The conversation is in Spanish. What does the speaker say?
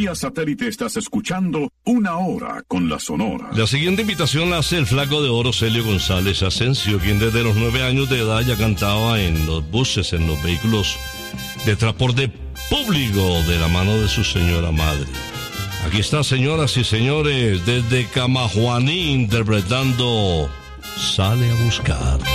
Vía satélite estás escuchando Una Hora con la Sonora. La siguiente invitación la hace el flaco de oro Celio González Asensio, quien desde los 9 años de edad ya cantaba en los buses, en los vehículos de transporte público de la mano de su señora madre. Aquí está, señoras y señores, desde Camajuaní interpretando Sale a Buscar.